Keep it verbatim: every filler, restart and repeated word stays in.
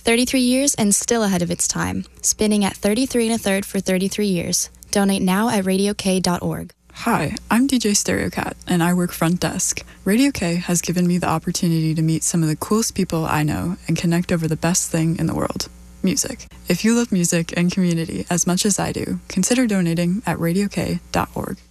thirty-three years and still ahead of its time. Spinning at thirty-three and a third for thirty-three years. Donate now at radio k dot org. Hi, I'm D J StereoCat, and I work front desk. Radio K has given me the opportunity to meet some of the coolest people I know and connect over the best thing in the world, music. If you love music and community as much as I do, consider donating at radio k dot org.